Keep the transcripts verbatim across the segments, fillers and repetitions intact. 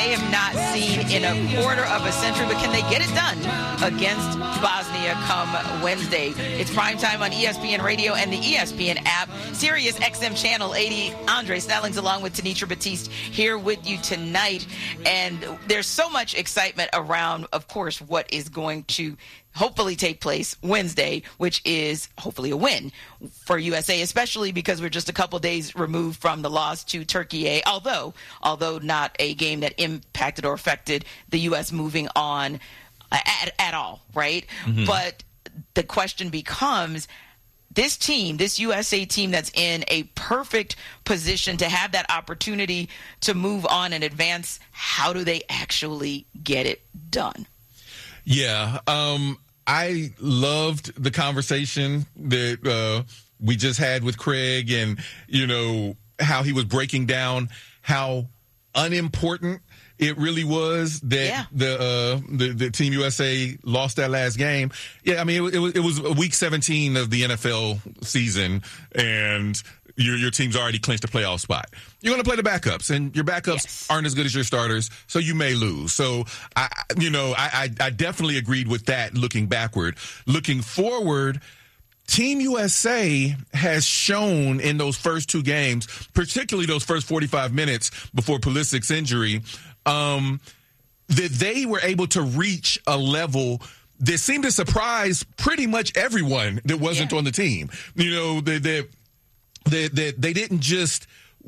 they have not seen in a quarter of a century. But can they get it done against Bosnia come Wednesday? It's primetime on E S P N Radio and the E S P N app. Sirius X M Channel eighty. Andre Snellings along with Tanitra Batiste here with you tonight. And there's so much excitement around, of course, what is going to hopefully take place Wednesday, which is hopefully a win for U S A, especially because we're just a couple days removed from the loss to Turkey, although although not a game that impacted or affected the U S moving on at, at all, right? Mm-hmm. But the question becomes, this team, this U S A team that's in a perfect position to have that opportunity to move on and advance, how do they actually get it done? Yeah, um, I loved the conversation that uh, we just had with Craig, and, you know, how he was breaking down how unimportant it really was that yeah. the, uh, the the Team U S A lost that last game. Yeah, I mean, it, it was it was week seventeen of the N F L season, and your your team's already clinched a playoff spot. You're going to play the backups, and your backups yes. aren't as good as your starters, so you may lose. So, I, you know, I, I, I definitely agreed with that looking backward. Looking forward, Team U S A has shown in those first two games, particularly those first forty-five minutes before Pulisic's injury, um, that they were able to reach a level that seemed to surprise pretty much everyone that wasn't yeah. on the team. You know, that they, they, they, they didn't just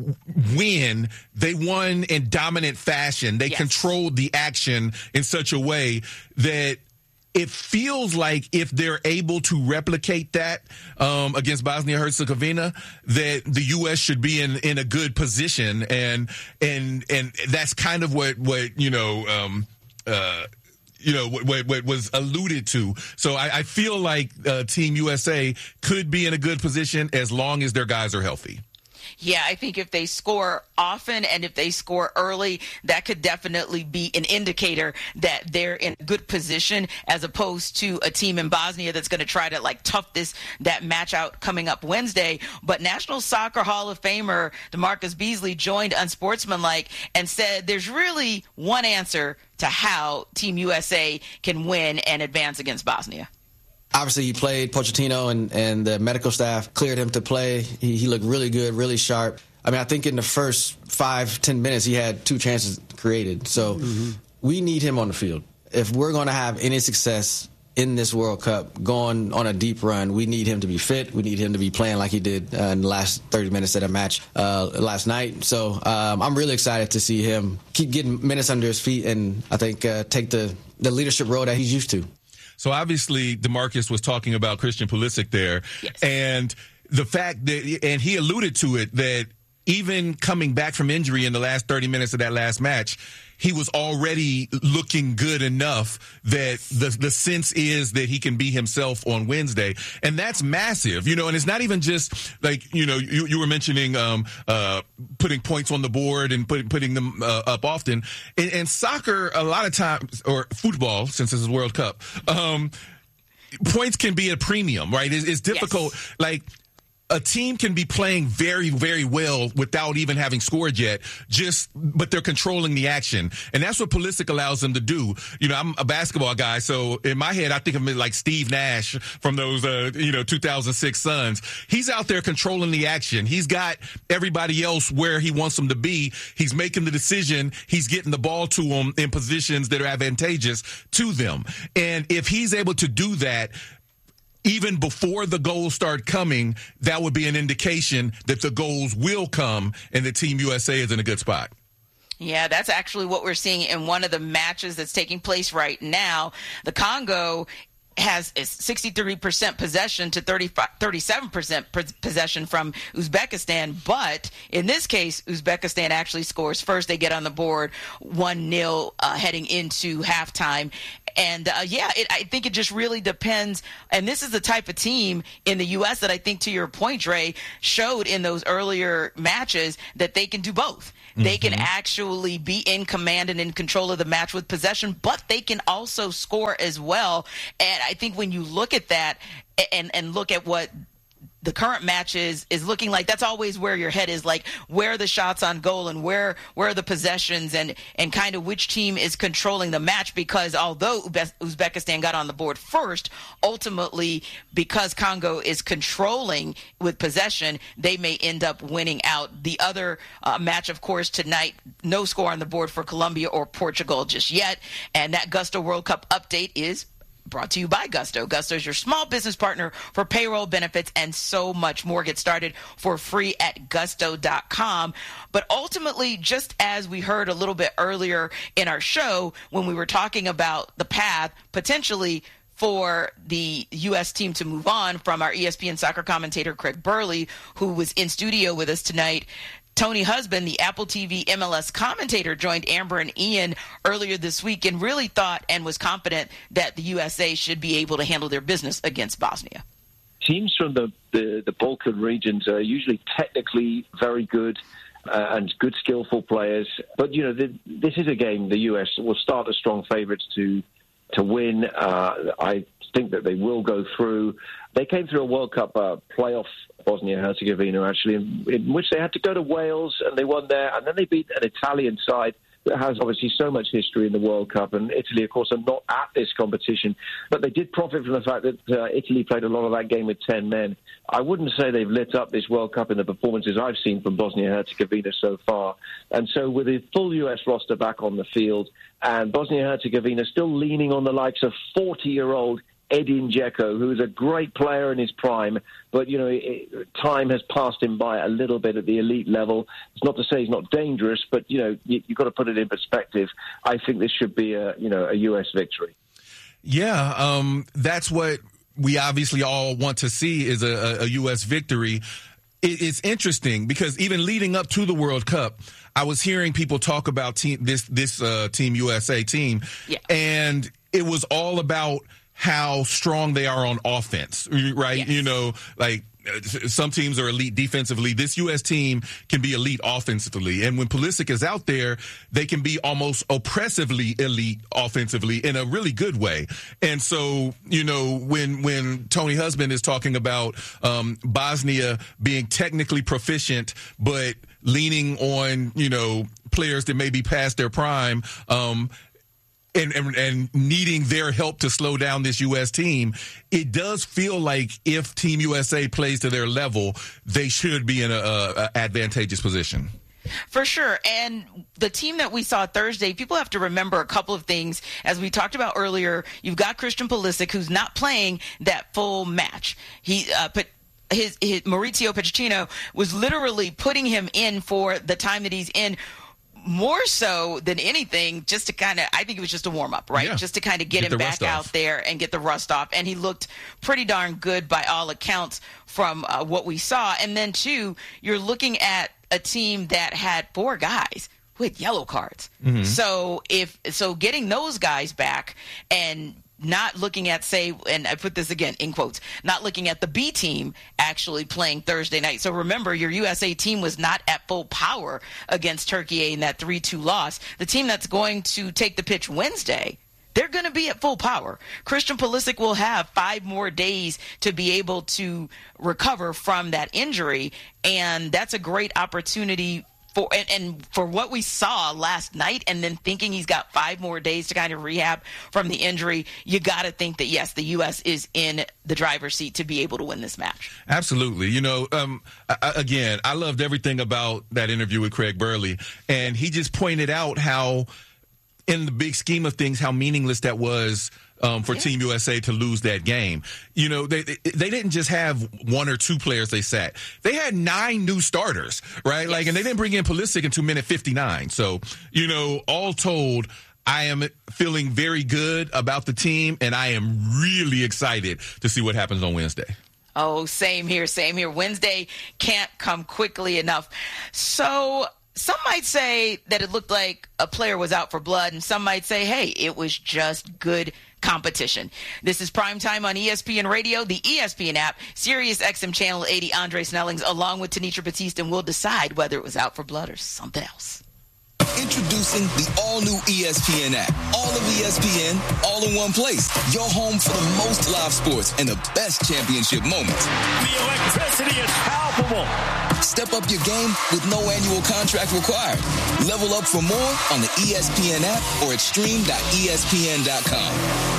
win, they won in dominant fashion. They yes. controlled the action in such a way that it feels like if they're able to replicate that um, against Bosnia-Herzegovina, that the U S should be in, in a good position, and and and that's kind of what what you know um, uh, you know what, what, what was alluded to. So I, I feel like uh, Team U S A could be in a good position as long as their guys are healthy. Yeah, I think if they score often and if they score early, that could definitely be an indicator that they're in a good position, as opposed to a team in Bosnia that's going to try to like tough this that match out coming up Wednesday. But National Soccer Hall of Famer DeMarcus Beasley joined Unsportsmanlike and said there's really one answer to how Team U S A can win and advance against Bosnia. Obviously, he played. Pochettino and, and the medical staff cleared him to play. He, he looked really good, really sharp. I mean, I think in the first five, ten minutes, he had two chances created. So mm-hmm. we need him on the field. If we're going to have any success in this World Cup, going on a deep run, we need him to be fit. We need him to be playing like he did uh, in the last thirty minutes of the match uh, last night. So um, I'm really excited to see him keep getting minutes under his feet and I think uh, take the, the leadership role that he's used to. So obviously, DeMarcus was talking about Christian Pulisic there, yes. and the fact that, and he alluded to it, that even coming back from injury in the last thirty minutes of that last match, he was already looking good enough that the the sense is that he can be himself on Wednesday. And that's massive, you know, and it's not even just like, you know, you, you were mentioning um, uh, putting points on the board and put, putting them uh, up often. In, in soccer, a lot of times, or football, since this is World Cup, um, points can be a premium, right? It's, it's difficult. Yes. Like, a team can be playing very, very well without even having scored yet, just, but they're controlling the action. And that's what Pulisic allows them to do. You know, I'm a basketball guy, so in my head, I think of him like Steve Nash from those, uh, you know, two thousand six Suns. He's out there controlling the action. He's got everybody else where he wants them to be. He's making the decision. He's getting the ball to them in positions that are advantageous to them. And if he's able to do that, even before the goals start coming, that would be an indication that the goals will come and the Team U S A is in a good spot. Yeah, that's actually what we're seeing in one of the matches that's taking place right now. The Congo has sixty-three percent possession to thirty-seven percent possession from Uzbekistan. But in this case, Uzbekistan actually scores first. They get on the board one nil uh, heading into halftime. And, uh, yeah, it, I think it just really depends. And this is the type of team in the U S that I think, to your point, Dre, showed in those earlier matches that they can do both. Mm-hmm. They can actually be in command and in control of the match with possession, but they can also score as well. And I think when you look at that and, and look at what the current matches is looking like that's always where your head is, like where are the shots on goal and where where are the possessions and and kind of which team is controlling the match, because although Uzbekistan got on the board first, ultimately because Congo is controlling with possession, they may end up winning out. The other uh, match, of course, tonight, no score on the board for Colombia or Portugal just yet, and that Gusto World Cup update is brought to you by Gusto. Gusto is your small business partner for payroll, benefits, and so much more. Get started for free at gusto dot com. But ultimately, just as we heard a little bit earlier in our show when we were talking about the path potentially for the U S team to move on from our E S P N soccer commentator Craig Burley, who was in studio with us tonight, Tony Husband, the Apple T V M L S commentator, joined Amber and Ian earlier this week and really thought and was confident that the U S A should be able to handle their business against Bosnia. Teams from the, the, the Balkan regions are usually technically very good uh, and good, skillful players. But, you know, the, this is a game the U S will start as strong favourites to to win. Uh, I think that they will go through. They came through a World Cup uh, playoff, Bosnia-Herzegovina, actually, in, in which they had to go to Wales, and they won there. And then they beat an Italian side that has obviously so much history in the World Cup. And Italy, of course, are not at this competition. But they did profit from the fact that uh, Italy played a lot of that game with ten men. I wouldn't say they've lit up this World Cup in the performances I've seen from Bosnia-Herzegovina so far. And so with the full U S roster back on the field, and Bosnia-Herzegovina still leaning on the likes of forty-year-old Edin Dzeko, who is a great player in his prime, but, you know, it, time has passed him by a little bit at the elite level. It's not to say he's not dangerous, but, you know, you, you've got to put it in perspective. I think this should be a, you know, a U S victory. Yeah, um, that's what we obviously all want to see is a, a U S victory. It, it's interesting because even leading up to the World Cup, I was hearing people talk about team, this, this uh, Team U S A team, yeah. and it was all about how strong they are on offense, right? Yes. You know, like some teams are elite defensively. This U S team can be elite offensively. And when Pulisic is out there, they can be almost oppressively elite offensively in a really good way. And so, you know, when, when Tony Husband is talking about um, Bosnia being technically proficient, but leaning on, you know, players that may be past their prime, um, And, and and needing their help to slow down this U S team, it does feel like if Team U S A plays to their level, they should be in a, a, a advantageous position. For sure. And the team that we saw Thursday, people have to remember a couple of things. As we talked about earlier, you've got Christian Pulisic, who's not playing that full match. He uh, put his, his Maurizio Pochettino was literally putting him in for the time that he's in, more so than anything, just to kind of, I think it was just a warm-up, right? Yeah. Just to kind of get, get him back out there and get the rust off. And he looked pretty darn good by all accounts from uh, what we saw. And then, too, you're looking at a team that had four guys with yellow cards. Mm-hmm. So if so getting those guys back and not looking at, say, and I put this again in quotes, not looking at the B team actually playing Thursday night. So remember, your U S A team was not at full power against Turkey in that three two loss. The team that's going to take the pitch Wednesday, they're going to be at full power. Christian Pulisic will have five more days to be able to recover from that injury, and that's a great opportunity For, and, and for what we saw last night, and then thinking he's got five more days to kind of rehab from the injury, you got to think that, yes, the U S is in the driver's seat to be able to win this match. Absolutely. You know, um, I, again, I loved everything about that interview with Craig Burley, and he just pointed out how, in the big scheme of things, how meaningless that was Um, for yeah. Team U S A to lose that game. You know, they they didn't just have one or two players they sat. They had nine new starters, right? Yes. Like, and they didn't bring in Pulisic until minute fifty-nine. So, you know, all told, I am feeling very good about the team, and I am really excited to see what happens on Wednesday. Oh, same here, same here. Wednesday can't come quickly enough. So some might say that it looked like a player was out for blood, and some might say, hey, it was just good competition. This is Primetime on E S P N Radio, the E S P N app, Sirius X M Channel eighty. Andre Snellings, along with Tanisha Batiste, and we'll decide whether it was out for blood or something else. Introducing the all-new E S P N app. All of E S P N, all in one place. Your home for the most live sports and the best championship moments. The electricity is palpable. Step up your game with no annual contract required. Level up for more on the E S P N app or at stream dot E S P N dot com.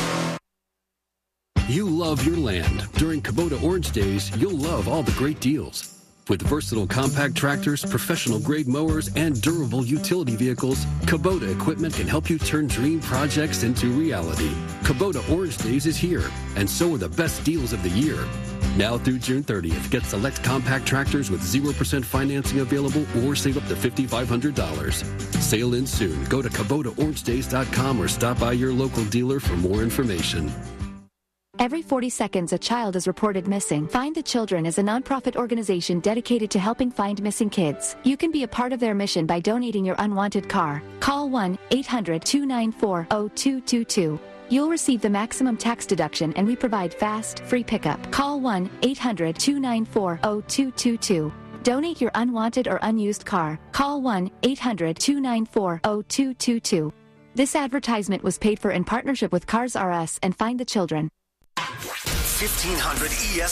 You love your land. During Kubota Orange Days, you'll love all the great deals. With versatile compact tractors, professional-grade mowers, and durable utility vehicles, Kubota equipment can help you turn dream projects into reality. Kubota Orange Days is here, and so are the best deals of the year. Now through June thirtieth, get select compact tractors with zero percent financing available or save up to five thousand five hundred dollars. Sale ends soon. Go to Kubota Orange Days dot com or stop by your local dealer for more information. Every forty seconds, a child is reported missing. Find the Children is a nonprofit organization dedicated to helping find missing kids. You can be a part of their mission by donating your unwanted car. Call one eight hundred two nine four zero two two two. You'll receive the maximum tax deduction, and we provide fast, free pickup. Call one eight hundred two nine four zero two two two. Donate your unwanted or unused car. Call one eight hundred two nine four zero two two two. This advertisement was paid for in partnership with Cars R Us and Find the Children. fifteen hundred E S